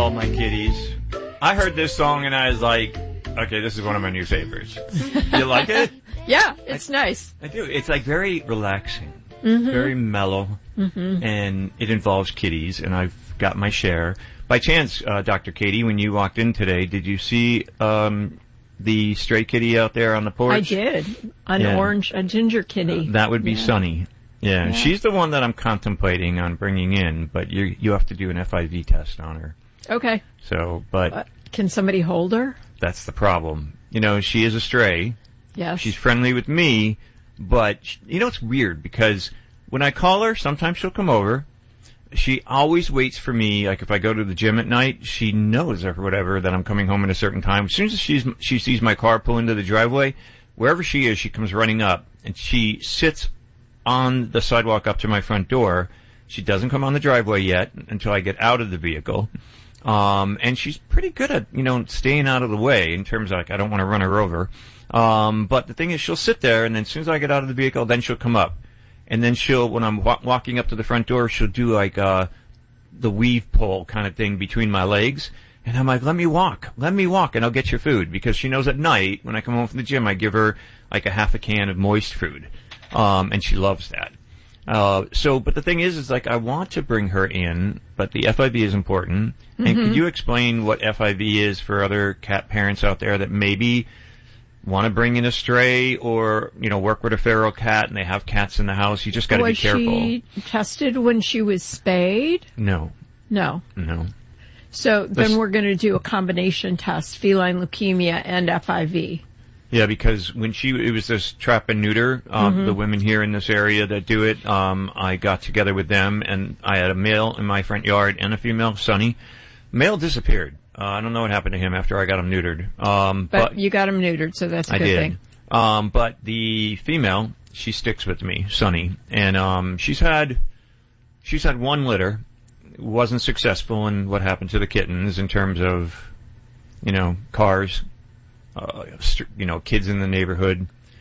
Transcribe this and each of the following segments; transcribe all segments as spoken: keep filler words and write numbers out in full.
all my kitties. I heard this song and I was like, okay, this is one of my new favorites. You like it? Yeah, it's I, nice. I do. It's like very relaxing, mm-hmm. very mellow, mm-hmm. and it involves kitties, and I've got my share. By chance, uh, Doctor Katie, when you walked in today, did you see um, the stray kitty out there on the porch? I did. An yeah. orange, a ginger kitty. Uh, that would be yeah. Sunny. Yeah. yeah, she's the one that I'm contemplating on bringing in, but you you have to do an F I V test on her. Okay. So, but uh, can somebody hold her? That's the problem. You know, she is a stray. Yes. She's friendly with me, but she, you know it's weird because when I call her, sometimes she'll come over. She always waits for me. Like if I go to the gym at night, she knows or whatever that I'm coming home at a certain time. As soon as she's she sees my car pull into the driveway, wherever she is, she comes running up and she sits on the sidewalk up to my front door. She doesn't come on the driveway yet until I get out of the vehicle. Um, and she's pretty good at, you know, staying out of the way in terms of like, I don't want to run her over. Um, but the thing is she'll sit there and then as soon as I get out of the vehicle, then she'll come up. And then she'll, when I'm wa- walking up to the front door, she'll do like, uh, the weave pole kind of thing between my legs. And I'm like, let me walk, let me walk and I'll get your food because she knows at night when I come home from the gym, I give her like a half a can of moist food. Um, and she loves that. Uh, so, but the thing is, is like, I want to bring her in, but the F I V is important. Mm-hmm. And could you explain what F I V is for other cat parents out there that maybe want to bring in a stray or, you know, work with a feral cat and they have cats in the house? You just got to be careful. Was she tested when she was spayed? No. No. No. So then we're going to do a combination test, feline leukemia and F I V. Yeah, because when she, it was this trap and neuter, um, mm-hmm. the women here in this area that do it, um, I got together with them and I had a male in my front yard and a female, Sunny. Male disappeared. Uh, I don't know what happened to him after I got him neutered. Um, but, but you got him neutered, so that's a I good did. thing. Um, but the female, she sticks with me, Sunny, and, um, she's had, she's had one litter. Wasn't successful in what happened to the kittens in terms of, you know, cars. Uh, you know, kids in the neighborhood.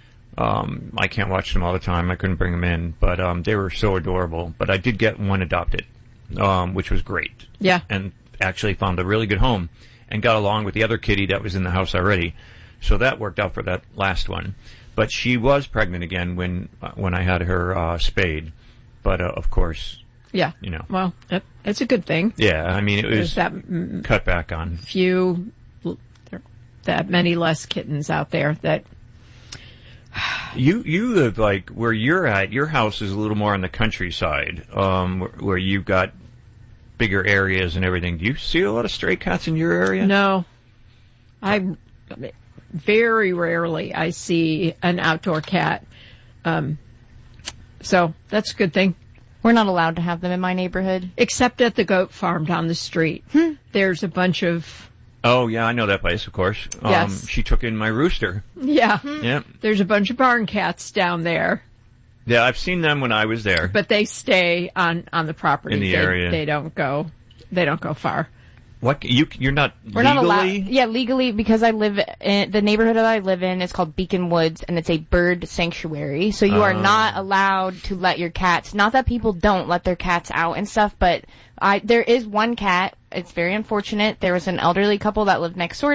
Um, I can't watch them all the time. I couldn't bring them in, but um, they were so adorable. But I did get one adopted, um, which was great. Yeah. And actually found a really good home and got along with the other kitty that was in the house already. So that worked out for that last one. But she was pregnant again when uh, when I had her uh, spayed. But uh, of course, yeah, you know, well, it, it's a good thing. Yeah, I mean, it was that cut back on few. That many less kittens out there that you you live like where you're at. Your house is a little more on the countryside, um, where, where you've got bigger areas and everything. Do you see a lot of stray cats in your area? No, I very rarely I see an outdoor cat. Um, so that's a good thing. We're not allowed to have them in my neighborhood, except at the goat farm down the street. Hmm. There's a bunch of. Oh, yeah, I know that place, of course. Um, yes. She took in my rooster. Yeah. Yeah. There's a bunch of barn cats down there. Yeah, I've seen them when I was there. But they stay on, on the property. In the they, area. They don't go, they don't go far. What, you, you're not We're legally? not allowed. Yeah, legally, because I live in, the neighborhood that I live in is called Beacon Woods, and it's a bird sanctuary. So you uh. are not allowed to let your cats, not that people don't let their cats out and stuff, but I, there is one cat. It's very unfortunate. There was an elderly couple that lived next door